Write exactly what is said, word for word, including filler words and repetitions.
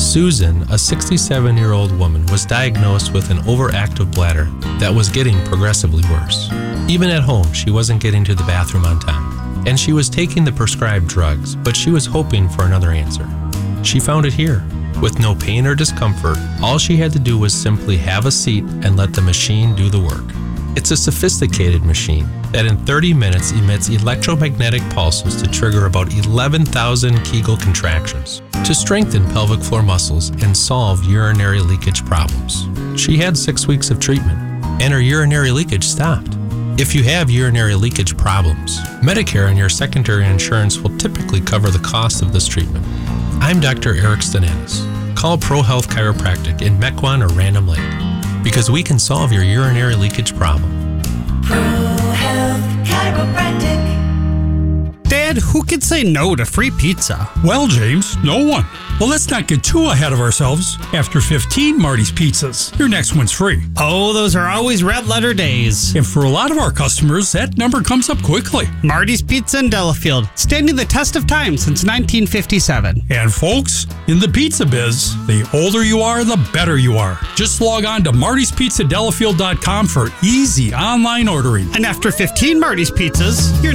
Susan, a sixty-seven-year-old woman, was diagnosed with an overactive bladder that was getting progressively worse. Even at home, she wasn't getting to the bathroom on time, and she was taking the prescribed drugs, but she was hoping for another answer. She found it here. With no pain or discomfort, all she had to do was simply have a seat and let the machine do the work. It's a sophisticated machine that in thirty minutes emits electromagnetic pulses to trigger about eleven thousand Kegel contractions to strengthen pelvic floor muscles and solve urinary leakage problems. She had six weeks of treatment, and her urinary leakage stopped. If you have urinary leakage problems, Medicare and your secondary insurance will typically cover the cost of this treatment. I'm Doctor Eric Stananis. Call ProHealth Chiropractic in Mequon or Random Lake because we can solve your urinary leakage problem. ProHealth Chiropractic. Dad, who could say no to free pizza? Well, James, no one. Well, let's not get too ahead of ourselves. After fifteen Marty's Pizzas, your next one's free. Oh, those are always red letter days. And for a lot of our customers, that number comes up quickly. Marty's Pizza in Delafield, standing the test of time since nineteen fifty-seven. And folks, in the pizza biz, the older you are, the better you are. Just log on to martys pizza delafield dot com for easy online ordering. And after fifteen Marty's Pizzas, your